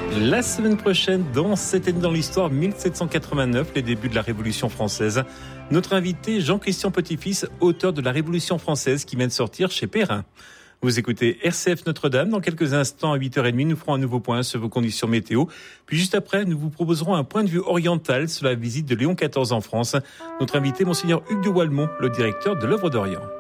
La semaine prochaine, dans Cette année dans l'histoire, 1789, les débuts de la Révolution française. Notre invité, Jean-Christian Petit-Fils, auteur de La Révolution française, qui vient de sortir chez Perrin. Vous écoutez RCF Notre-Dame. Dans quelques instants, à 8h30, nous ferons un nouveau point sur vos conditions météo. Puis juste après, nous vous proposerons un point de vue oriental sur la visite de Léon XIV en France. Notre invité, Monseigneur Hugues de Walmont, le directeur de l'Œuvre d'Orient.